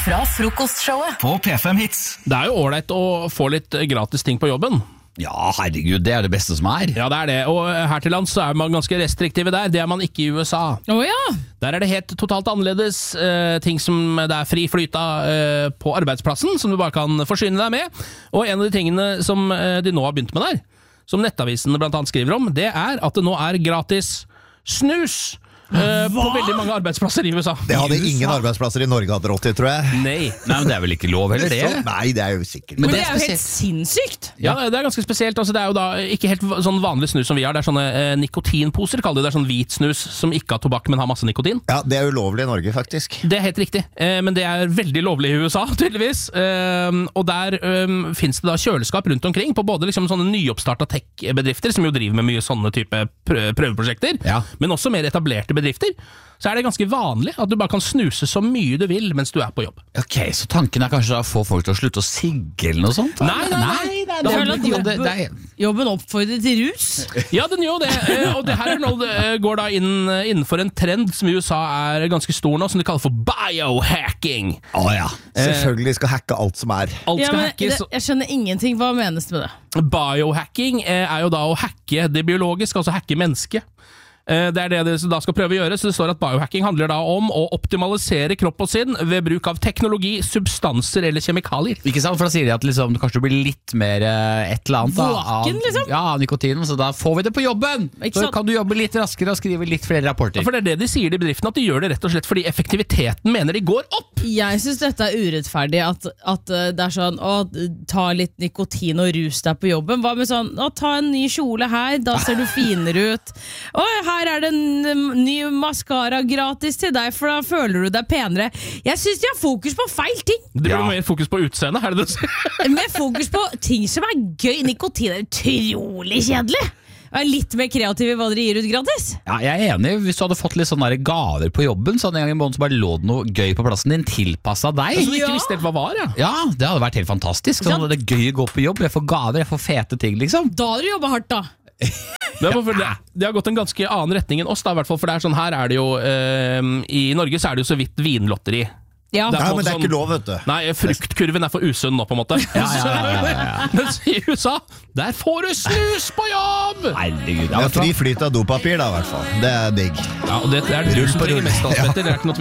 fra frokostshowet på P5 Hits. Det jo ordentlig å få litt gratis ting på jobben. Ja, herregud, det det beste som Ja, det det, og her til lands så man ganske restriktive der. Det man ikke I USA. Ja. Der det helt totalt annerledes. Ting som det fri flyt av på arbeidsplassen, som du bare kan forsyne deg med. Og en av de tingene som de nå har begynt med der, som Nettavisen blant annet skriver om, det at det nå gratis snus. På veldig mange arbeidsplasser I USA. Det hadde ingen arbeidsplasser I Norge hatt råd til, tror jeg. Nei, men det vel ikke lov heller det? Nei, det jo sikkert. Men det jo helt sinnssykt. Ja, det ganske spesielt. Altså, det jo da ikke helt sånn vanlig snus som vi har. Det sånne nikotinposer, kaller det. Det sånn hvit snus som ikke har tobakk, men har masse nikotin. Ja, det ulovlig I Norge, faktisk. Det helt riktig. Men det veldig lovlig I USA, tydeligvis. Og der finnes det da kjøleskap rundt omkring på både liksom sånne nyoppstarta tech-bedrifter, som jo driver med mye sånne type prøveprosjekter, men også mer etablerte bedrifter, så det ganske vanlig at du bare kan snuse så mye du vil mens du på jobb. Ok, så tanken kanskje å få folk til å slutte å sigge eller noe sånt? Nei. Det at jobben oppfordrer til rus. Ja, den gjør det, og det her nå går da innenfor en trend som I USA ganske stor nå, som de kaller for biohacking. Ja, selvfølgelig skal hacke alt som Alt skal hackes. Jeg skjønner ingenting, hva menes med det? Biohacking jo da å hacke det biologiske, altså hacke mennesket. Det det de da skal prøve å gjøre, så det står at biohacking handler da om å optimalisere kropp og sinn ved bruk av teknologi, substanser eller kjemikalier. Ikke sant, for da sier de at liksom, kanskje du blir litt mer et eller annet våken, liksom? Ja, nikotin, så da får vi det på jobben! Så kan du jobbe litt raskere og skrive litt flere rapporter. Ja, for det de sier I bedriften, at de gjør det rett og slett fordi effektiviteten mener de går opp. Jeg synes dette urettferdig, at det sånn, ta litt nikotin og rus der på jobben. Hva med sånn, ta en ny kjole her, da ser du finere ut. Her det en ny mascara gratis til deg, for da føler du deg penere. Jeg synes de har fokus på feil ting. Det blir mer fokus på utseende, det du sier? Mer fokus på ting som gøy. Nikotin utrolig kjedelig. Litt mer kreativ I hva dere gir ut gratis. Ja, jeg enig. Hvis du hadde fått litt sånne gaver på jobben, så hadde en gang I måneden så bare lå det noe gøy på plassen din, tilpasset deg. Så du ikke visste helt hva var, Ja, det hadde vært helt fantastisk. Sånn, det gøy å gå på jobb, jeg får gaver, jeg får fete ting, liksom. Da hadde du jobbet hardt, da. Det har gått en ganske annen retning enn oss da, I hvert fall, for det sånn, her det jo I Norge så det jo så vidt vinlotteri. Ja, men det ikke lov, vet du. Nei, fruktkurven for usunn nå, på en måte. Mens I USA, der får du snus på jobb! Herregud, fri flyt av dopapir da, I hvert fall. Det digg. Ja, og det du som trenger mest av, Petter. Det ikke noe